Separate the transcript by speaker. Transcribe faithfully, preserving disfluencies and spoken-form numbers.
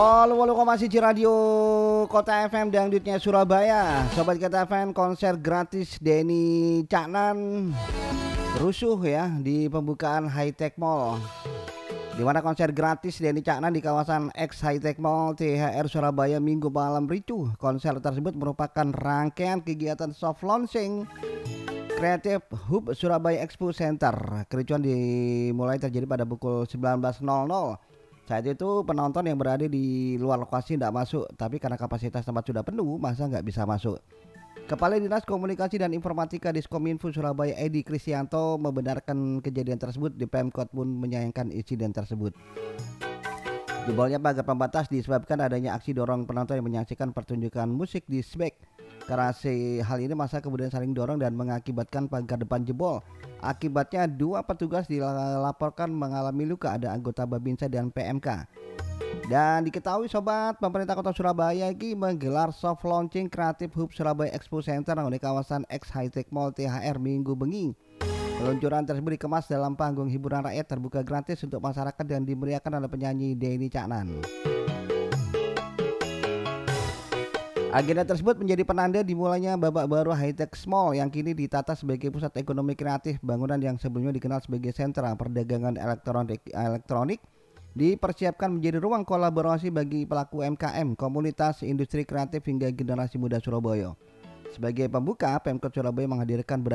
Speaker 1: Halo, halo, masih di radio Kota F M Dangdutnya Surabaya. Sobat Kota F M, konser gratis Denny Caknan rusuh ya di pembukaan High Tech Mall. Di mana konser gratis Denny Caknan di kawasan X High Tech Mall T H R Surabaya Minggu malam ricuh. Konser tersebut merupakan rangkaian kegiatan soft launching Creative Hub Surabaya Expo Center. Kericuan dimulai terjadi pada pukul sembilan belas nol nol. Saat itu penonton yang berada di luar lokasi tidak masuk, tapi karena kapasitas tempat sudah penuh, masa nggak bisa masuk. Kepala Dinas Komunikasi dan Informatika Diskominfo Surabaya Edi Krisyanto membenarkan kejadian tersebut. Di Pemkot pun menyayangkan insiden tersebut. Jebolnya pagar pembatas disebabkan adanya aksi dorong penonton yang menyaksikan pertunjukan musik di Sbek. Karena hal ini masa kemudian saling dorong dan mengakibatkan pagar depan jebol. Akibatnya dua petugas dilaporkan mengalami luka, ada anggota Babinsa dan P M K. Dan diketahui sobat, pemerintah Kota Surabaya ini menggelar soft launching Creative Hub Surabaya Expo Center di kawasan X High Tech Mall T H R Minggu bengi. Peluncuran tersebut dikemas dalam panggung hiburan rakyat terbuka gratis untuk masyarakat dan dimeriahkan oleh penyanyi Denny Caknan. Agenda tersebut menjadi penanda dimulainya babak baru High Tech Mall yang kini ditata sebagai pusat ekonomi kreatif. Bangunan yang sebelumnya dikenal sebagai sentra perdagangan elektronik, elektronik dipersiapkan menjadi ruang kolaborasi bagi pelaku U M K M, komunitas industri kreatif hingga generasi muda Surabaya. Sebagai pembuka, Pemkot Surabaya menghadirkan